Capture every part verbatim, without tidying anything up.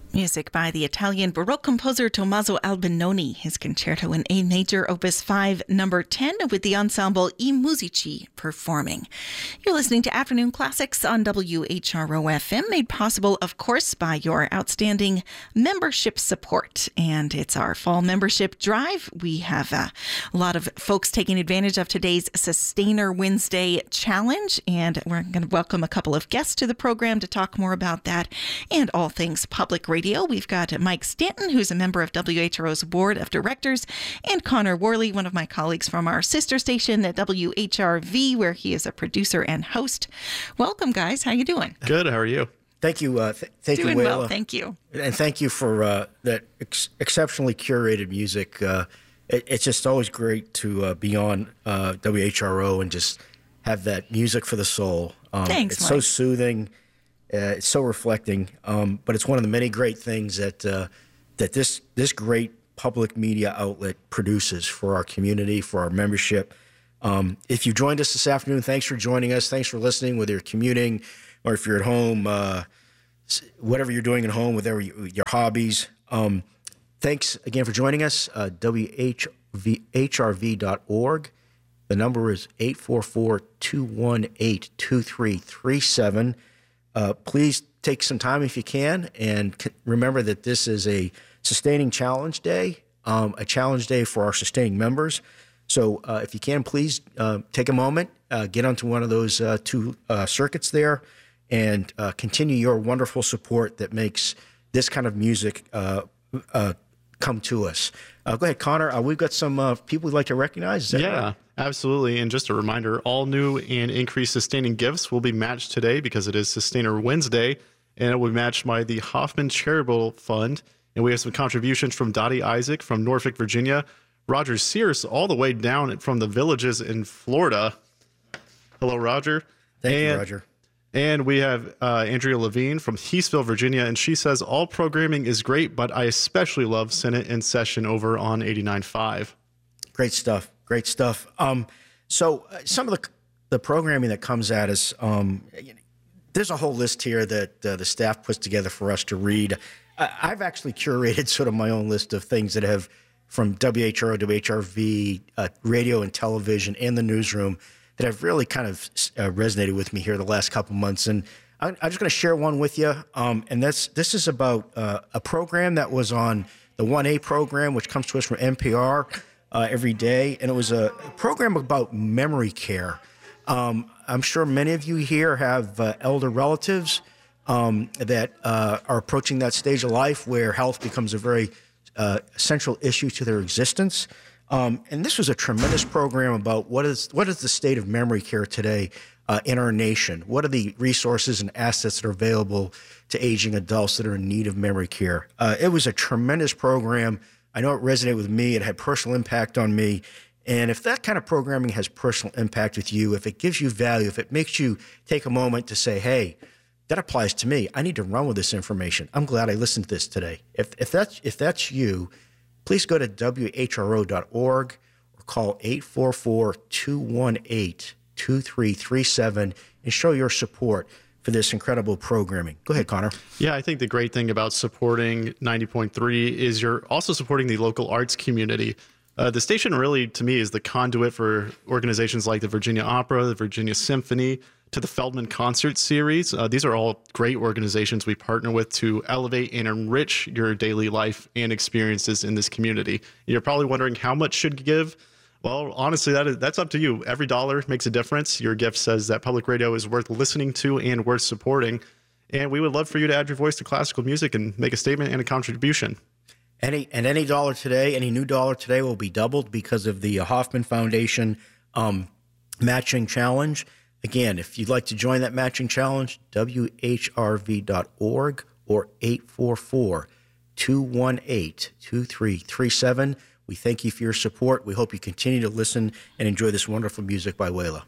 Music by the Italian Baroque composer Tommaso Albinoni, his concerto in A major, opus five, number ten, with the ensemble I Musici performing. You're listening to Afternoon Classics on W H R O F M, made possible, of course, by your outstanding membership support. And it's our fall membership drive. We have uh, a lot of folks taking advantage of today's Sustainer Wednesday challenge, and we're going to welcome a couple of guests to the program to talk more about that and all things public radio. We've got Mike Stanton, who's a member of W H R O's board of directors, and Connor Worley, one of my colleagues from our sister station at W H R V, where he is a producer and host. Welcome, guys. How you doing? Good. How are you? Thank you. Uh, th- thank doing you, Wayla. well. Thank you. And thank you for uh, that ex- exceptionally curated music. Uh, it, it's just always great to uh, be on uh, W H R O and just have that music for the soul. Um, Thanks, It's Mike. so soothing. Uh, it's so reflecting, um, but it's one of the many great things that uh, that this this great public media outlet produces for our community, for our membership. Um, if you joined us this afternoon, thanks for joining us. Thanks for listening, whether you're commuting or if you're at home, uh, whatever you're doing at home, whatever you, your hobbies. Um, thanks again for joining us. Uh, W H R V dot org. The number is eight four four, two one eight, two three three seven. Uh, please take some time if you can, and c- remember that this is a sustaining challenge day, um, a challenge day for our sustaining members. So uh, if you can, please uh, take a moment, uh, get onto one of those uh, two uh, circuits there, and uh, continue your wonderful support that makes this kind of music uh, uh, come to us. Uh, go ahead, Connor. Uh, we've got some uh, people we'd like to recognize. Is that Yeah, right? absolutely. And just a reminder, all new and increased sustaining gifts will be matched today because it is Sustainer Wednesday, and it will be matched by the Hoffman Charitable Fund. And we have some contributions from Dottie Isaac from Norfolk, Virginia, Roger Sears all the way down from the Villages in Florida. Hello, Roger. Thank and, you, Roger. And we have uh, Andrea Levine from Heathville, Virginia, and she says, all programming is great, but I especially love Senate in Session over on eighty-nine point five. Great stuff. Great stuff. Um, so uh, some of the the programming that comes at us, um, you know, there's a whole list here that uh, the staff puts together for us to read. I, I've actually curated sort of my own list of things that have, from W H R O, W H R V, uh, radio and television, and the newsroom, that have really kind of uh, resonated with me here the last couple months. And I'm, I'm just going to share one with you. Um, and that's this is about uh, a program that was on the one A program, which comes to us from N P R uh, every day. And it was a program about memory care. Um, I'm sure many of you here have uh, elder relatives um, that uh, are approaching that stage of life where health becomes a very uh, central issue to their existence. Um, and this was a tremendous program about what is what is the state of memory care today uh, in our nation. What are the resources and assets that are available to aging adults that are in need of memory care? Uh, it was a tremendous program. I know it resonated with me. It had personal impact on me. And if that kind of programming has personal impact with you, if it gives you value, if it makes you take a moment to say, hey, that applies to me, I need to run with this information. I'm glad I listened to this today. If if that's if that's you, please go to W H R O dot org or call eight four four, two one eight, two three three seven and show your support for this incredible programming. Go ahead, Connor. Yeah, I think the great thing about supporting ninety point three is you're also supporting the local arts community. Uh, the station really, to me, is the conduit for organizations like the Virginia Opera, the Virginia Symphony, to the Feldman Concert Series. Uh, these are all great organizations we partner with to elevate and enrich your daily life and experiences in this community. You're probably wondering how much should you give? Well, honestly, that is, that's up to you. Every dollar makes a difference. Your gift says that public radio is worth listening to and worth supporting. And we would love for you to add your voice to classical music and make a statement and a contribution. Any and any dollar today, any new dollar today will be doubled because of the Hoffman Foundation um, matching challenge. Again, if you'd like to join that matching challenge, W H R V dot org or eight four four, two one eight, two three three seven. We thank you for your support. We hope you continue to listen and enjoy this wonderful music by Wayla.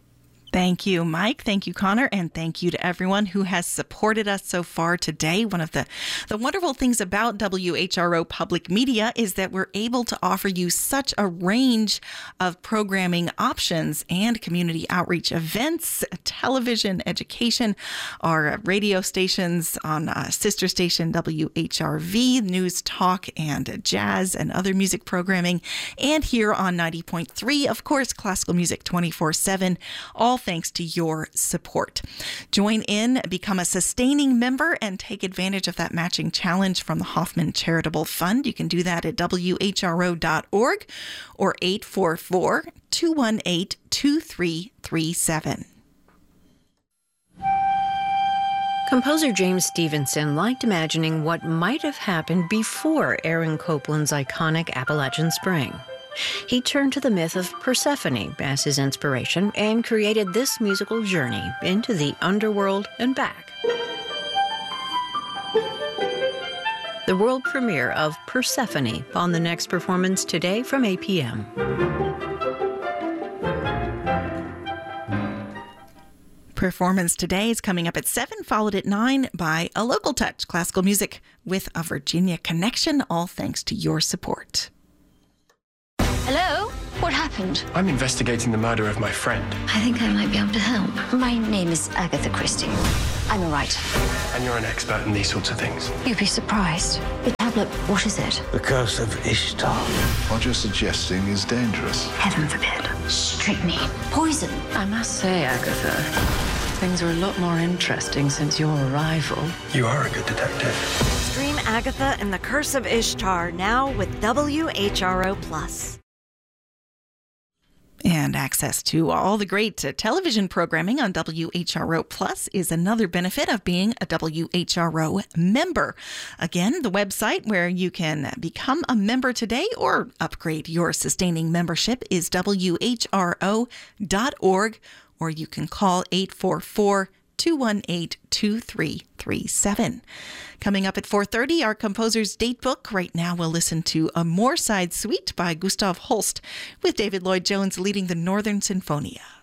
Thank you, Mike. Thank you, Connor. And thank you to everyone who has supported us so far today. One of the, the wonderful things about W H R O Public Media is that we're able to offer you such a range of programming options and community outreach events, television, education, our radio stations on uh, sister station W H R V, news, talk, and jazz and other music programming. And here on ninety point three, of course, classical music twenty-four seven, all thanks to your support. Join in, become a sustaining member, and take advantage of that matching challenge from the Hoffman Charitable Fund. You can do that at W H R O dot org or eight four four, two one eight, two three three seven. Composer James Stevenson liked imagining what might have happened before Aaron Copland's iconic Appalachian Spring. He turned to the myth of Persephone as his inspiration and created this musical journey into the underworld and back. The world premiere of Persephone on the next performance today from eight p.m. Performance today is coming up at seven, followed at nine by A Local Touch, classical music with a Virginia connection, all thanks to your support. Hello? What happened? I'm investigating the murder of my friend. I think I might be able to help. My name is Agatha Christie. I'm a writer. And you're an expert in these sorts of things. You'd be surprised. The tablet, what is it? The Curse of Ishtar. What you're suggesting is dangerous. Heaven forbid. Strychnine. Poison. I must say, Agatha, things are a lot more interesting since your arrival. You are a good detective. Stream Agatha and the Curse of Ishtar now with W H R O Plus. And access to all the great uh, television programming on W H R O Plus is another benefit of being a W H R O member. Again, the website where you can become a member today or upgrade your sustaining membership is W H R O dot org, or you can call eight four four, two one eight, two three three seven. Coming up at four thirty, our composer's date book. Right now, we'll listen to A Moorside Suite by Gustav Holst, with David Lloyd Jones leading the Northern Sinfonia.